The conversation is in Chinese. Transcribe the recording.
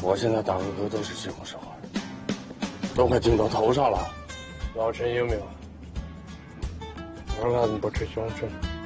我现在打的都是这种手法，都快顶到头上了。 老陈英明，我看你不吃凶，真。